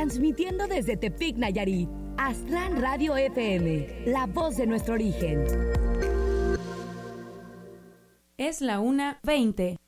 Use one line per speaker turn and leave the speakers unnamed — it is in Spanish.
transmitiendo desde Tepic, Nayarit. Aztlán Radio FM, la voz de nuestro origen.
Es la 1:20.